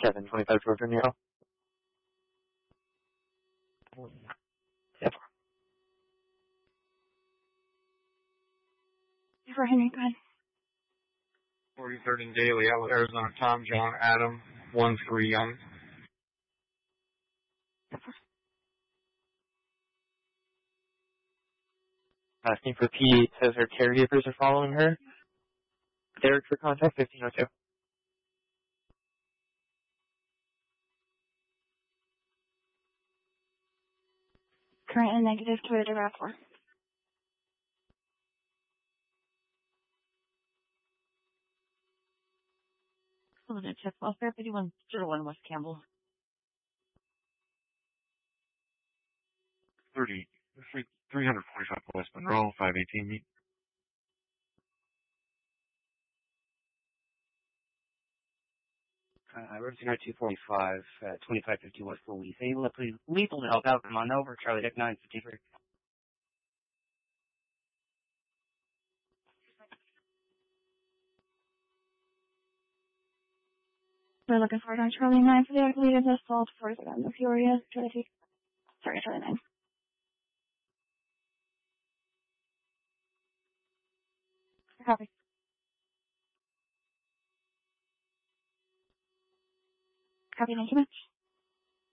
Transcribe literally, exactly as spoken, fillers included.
seven twenty-five Georgia Nero. Yep. For Henry, go ahead. forty-third and Daily, Outlet, Arizona, Tom, John, Adam, one three Young. Asking for P. Says her caregivers are following her. Derek for contact fifteen oh two. Current and negative Toyota RAV four. Solid check welfare fifty-one zero one West Campbell. thirty, three forty-five West Monroe, five eighteen meet. Uh, Road two two forty-five, uh, twenty-five fifty West Police. Able to please lethal to help out. Come on over. Charlie Deck nine fifty-three. We're looking forward on Charlie nine for the activated assault for the Furious. Charlie, sorry, Charlie nine. Copy. Copy, thank you much.